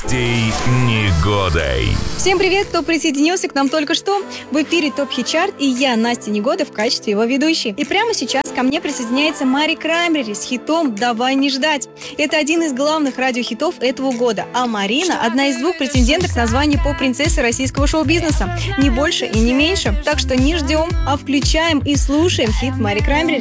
Настей Негодой. Всем привет, кто присоединился к нам только что. В эфире ТОП Хит Чарт, и я, Настя Негода, в качестве его ведущей. И прямо сейчас ко мне присоединяется Мари Краймбрери с хитом «Давай не ждать». Это один из главных радиохитов этого года. А Марина – одна из двух претенденток на звание поп-принцессы российского шоу-бизнеса. Не больше и не меньше. Так что не ждем, а включаем и слушаем хит Мари Краймбрери.